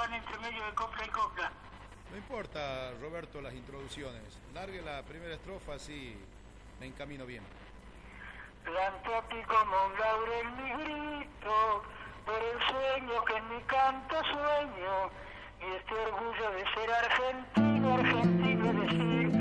van entre medio de copla y copla. No importa, Roberto, las introducciones. Largue la primera estrofa, así me encamino bien. Planto a ti como un laurel mi grito, por el sueño que en mi canto sueño, y este orgullo de ser argentino, argentino de decir